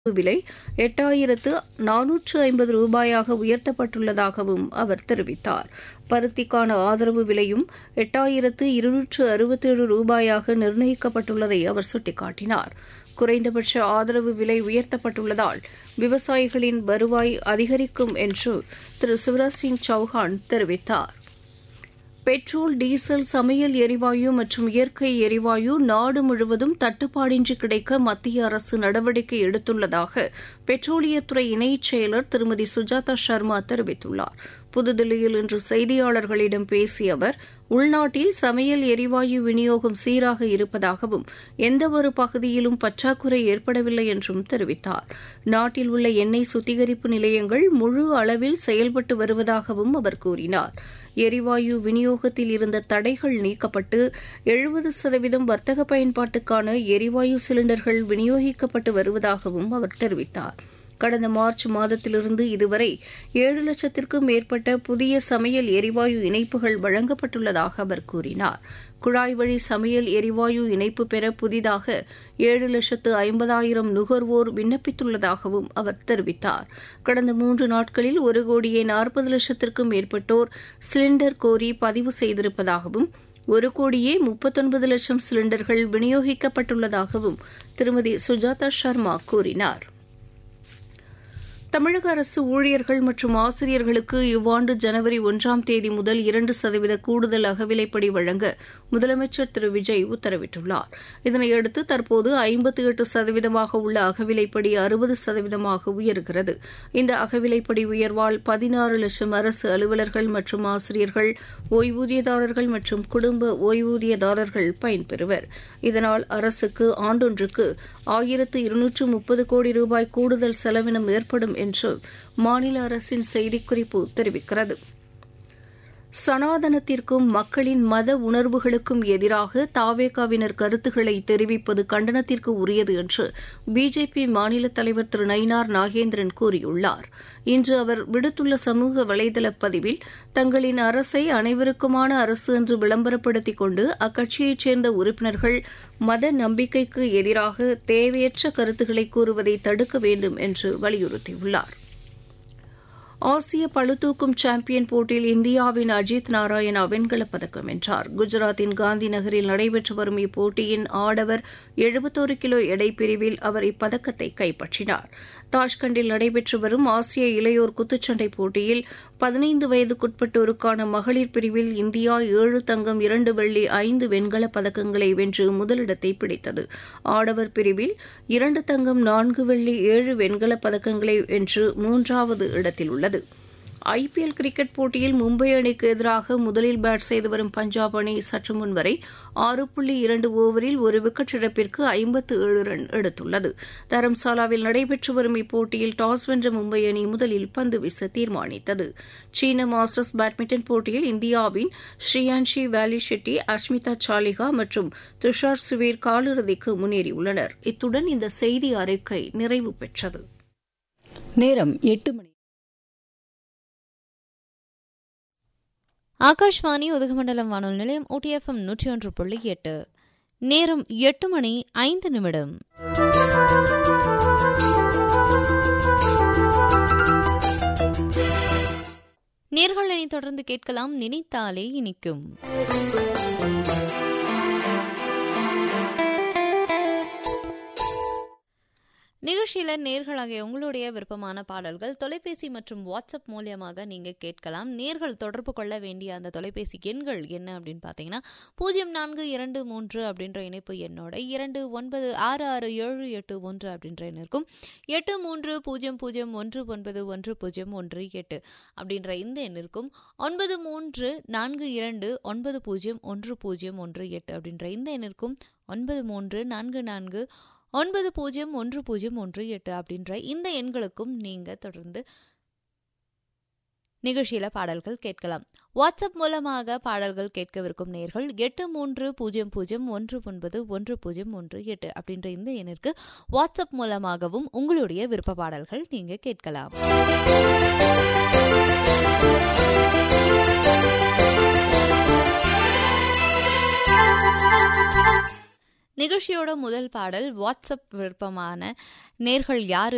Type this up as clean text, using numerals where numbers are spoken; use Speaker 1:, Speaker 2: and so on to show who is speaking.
Speaker 1: விலை 8,450 ரூபாயாக உயர்த்தப்பட்டுள்ளதாகவும் அவர் தெரிவித்தார். பருத்திக்கான ஆதரவு விலையும் 8,267 ரூபாயாக நிர்ணயிக்கப்பட்டுள்ளதை அவர் சுட்டிக்காட்டினார். குறைந்தபட்ச ஆதரவு விலை உயர்த்தப்பட்டுள்ளதால் விவசாயிகளின் வருவாய் அதிகரிக்கும் என்று திரு சிவராஜ் சிங் சௌஹான் தெரிவித்தார். பெட்ரோல், டீசல், சமையல் எரிவாயு மற்றும் இயற்கை எரிவாயு நாடு முழுவதும் தட்டுப்பாடின்றி கிடைக்க மத்திய அரசு நடவடிக்கை எடுத்துள்ளதாக பெட்ரோலியத்துறை இணைச் செயலர் திருமதி சுஜாதா சர்மா தெரிவித்துள்ளார். புதுதில்லியில் இன்று செய்தியாளர்களிடம் பேசிய அவர், உள்நாட்டில் சமையல் எரிவாயு விநியோகம் சீராக இருப்பதாகவும் எந்தவொரு பகுதியிலும் பற்றாக்குறை ஏற்படவில்லை என்றும் தெரிவித்தார். நாட்டில் உள்ள எண்ணெய் சுத்திகரிப்பு நிலையங்கள் முழு அளவில் செயல்பட்டு வருவதாகவும் அவர் கூறினார். எரிவாயு விநியோகத்தில் இருந்த தடைகள் நீக்கப்பட்டு 70% வர்த்தக பயன்பாட்டுக்கான எரிவாயு சிலிண்டர்கள் விநியோகிக்கப்பட்டு வருவதாகவும் அவர் தெரிவித்தார். கடந்த மார்ச் மாதத்திலிருந்து இதுவரை 7 லட்சத்திற்கும் மேற்பட்ட புதிய சமையல் எரிவாயு இணைப்புகள் வழங்கப்பட்டுள்ளதாக அவர் கூறினார். குழாய் வழி சமையல் எரிவாயு இணைப்பு பெற புதிதாக 7,50,000 நுகர்வோர் விண்ணப்பித்துள்ளதாகவும் அவர் தெரிவித்தார். கடந்த 3 நாட்களில் 1,40,00,000க்கும் மேற்பட்டோர் சிலிண்டர் கோரி பதிவு செய்திருப்பதாகவும் 1,39,00,000 சிலிண்டர்கள் விநியோகிக்கப்பட்டுள்ளதாகவும் திருமதி சுஜாதா சர்மா கூறினார். தமிழக அரசு ஊழியர்கள் மற்றும் ஆசிரியர்களுக்கு இவ்வாண்டு ஜனவரி 1ஆம் தேதி முதல் 2% கூடுதல் அகவிலைப்படி வழங்க முதலமைச்சர் திரு விஜய் உத்தரவிட்டுள்ளார். இதனையடுத்து தற்போது 58% உள்ள அகவிலைப்படி 60% உயர்கிறது. இந்த அகவிலைப்படி உயர்வால் 16 லட்சம் அரசு அலுவலர்கள் மற்றும் ஆசிரியர்கள், ஓய்வூதியதாரர்கள் மற்றும் குடும்ப ஓய்வூதியதாரர்கள் பயன்பெறுவர். இதனால் அரசுக்கு ஆண்டொன்றுக்கு 1,230 கோடி ரூபாய் கூடுதல் செலவினம் ஏற்படும் என்று மாநில அரசின் செய்திக்குறிப்பு தெரிவிக்கிறது. சனாதனத்திற்கும் மக்களின் மத உணர்வுகளுக்கும் எதிராக தாவேகாவினர் கருத்துக்களை தெரிவிப்பது கண்டனத்திற்கு உரியது என்று பிஜேபி மாநில தலைவர் திரு நயினார் நாகேந்திரன் கூறியுள்ளார். இன்று அவர் விடுத்துள்ள சமூக வலைதள பதிவில், தங்களின் அரசை அனைவருக்குமான அரசு என்று விளம்பரப்படுத்திக் கொண்டு அக்கட்சியைச் சேர்ந்த உறுப்பினர்கள் மத நம்பிக்கைக்கு எதிராக தேவையற்ற கருத்துக்களை கூறுவதை தடுக்க வேண்டும் என்று வலியுறுத்தியுள்ளார். ஆசிய பளுதூக்கும் சாம்பியன் போட்டியில் இந்தியாவின் அஜித் நாராயணா வெண்கலப் பதக்கம் வென்றார். குஜராத்தின் காந்தி நகரில் நடைபெற்று வரும் இப்போட்டியின் ஆடவர் 71 கிலோ எடை பிரிவில் அவர் இப்பதக்கத்தை கைப்பற்றினார். தாஷ்கண்டில் நடைபெற்று வரும் ஆசிய இளையோர் குத்துச்சண்டை போட்டியில் 15 வயதுக்குட்பட்டோருக்கான மகளிர் பிரிவில் இந்தியா 7 தங்கம், 2 வெள்ளி, 5 வெண்கலப் பதக்கங்களை வென்று முதலிடத்தை பிடித்தது. ஆடவர் பிரிவில் 2 தங்கம், 4 வெள்ளி, 7 வெண்கலப் பதக்கங்களை வென்று 3வது இடத்தில் உள்ளது. ஐபிஎல் கிரிக்கெட் போட்டியில் மும்பை அணிக்கு எதிராக முதலில் பேட் செய்து வரும் பஞ்சாப் அணி சற்று முன் வரை 6.2 ஓவரில் ஒரு விக்கெட் இழப்பிற்கு 57 ரன் எடுத்துள்ளது. தரம்சாலாவில் நடைபெற்று வரும் இப்போட்டியில் டாஸ் வென்ற மும்பை அணி முதலில் பந்து வீச தீர்மானித்தது. சீன மாஸ்டர்ஸ் பேட்மிண்டன் போட்டியில் இந்தியாவின் ஸ்ரீயான்ஷி வேலி ஷெட்டி, அஷ்மிதா சாலிகா மற்றும் துஷார் சுவீர் காலிறுதிக்கு முன்னேறியுள்ளனர். இத்துடன் இந்த செய்தி அறிக்கை நிறைவு பெற்றது.
Speaker 2: நேரம் 8 மணி.
Speaker 3: ஆகாஷ்வாணி உதகமண்டலம் வானொலி நிலையம் OTFM 101.8. நேரம் 8 மணி 5 நிமிடம். நேர்களை தொடர்ந்து கேட்கலாம் நினைத்தாலே இனிக்கும். நிகழ்ச்சியில நேர்களாகிய உங்களுடைய விருப்பமான பாடல்கள் தொலைபேசி மற்றும் வாட்ஸ்அப் மூலியமாக நீங்க கேட்கலாம். நேர்கள் தொடர்பு கொள்ள வேண்டிய அந்த தொலைபேசி எண்கள் என்ன அப்படின்னு பார்த்தீங்கன்னா 0423 அப்படின்ற இணைப்பு எண்ணோட 29666781 அப்படின்ற எண் இருக்கும். 8300191018 அப்படின்ற இந்த எண் இருக்கும். 9342901018 அப்படின்ற இந்த எண் இருக்கும். 9344 901018 அப்படின்ற இந்த எண்களுக்கும் நீங்க தொடர்ந்து நிகழ்ச்சியில பாடல்கள் கேட்கலாம். வாட்ஸ்அப் மூலமாக பாடல்கள் கேட்கவிருக்கும் நேர்கள் 8300191018 அப்படின்ற இந்த எண்ணிற்கு வாட்ஸ்அப் மூலமாகவும் உங்களுடைய விருப்ப பாடல்கள் நீங்க கேட்கலாம். நிகழ்ச்சியோட முதல் பாடல் வாட்ஸ்அப் விருப்பமான நேர்கள் யாரு